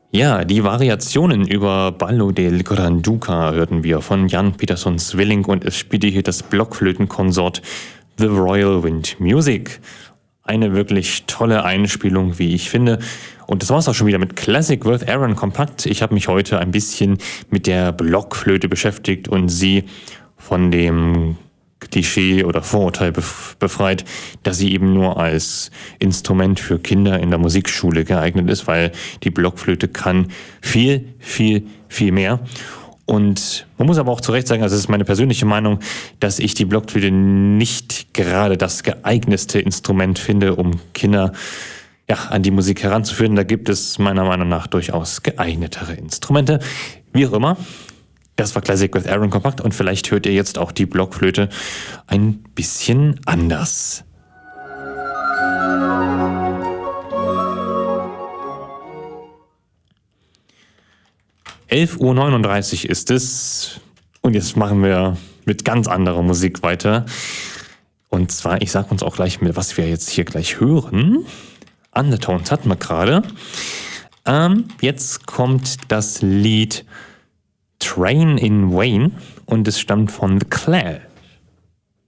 Ja, die Variationen über Ballo del Granduca hörten wir von Jan Peterson Svilling und es spielte hier das Blockflötenkonsort The Royal Wind Music. Eine wirklich tolle Einspielung, wie ich finde. Und das war's auch schon wieder mit Classic with Aaron Kompakt. Ich habe mich heute ein bisschen mit der Blockflöte beschäftigt und sie von dem Klischee oder Vorurteil befreit, dass sie eben nur als Instrument für Kinder in der Musikschule geeignet ist, weil die Blockflöte kann viel, viel, viel mehr. Und man muss aber auch zu Recht sagen, also es ist meine persönliche Meinung, dass ich die Blockflöte nicht gerade das geeignetste Instrument finde, um Kinder an die Musik heranzuführen. Da gibt es meiner Meinung nach durchaus geeignetere Instrumente. Wie auch immer. Das war Classic with Aaron Kompakt und vielleicht hört ihr jetzt auch die Blockflöte ein bisschen anders. (11:39 Uhr) ist es und jetzt machen wir mit ganz anderer Musik weiter. Und zwar, ich sag uns auch gleich, was wir jetzt hier gleich hören. Undertones hatten wir gerade. Jetzt kommt das Lied Train in Wayne und es stammt von The Clash.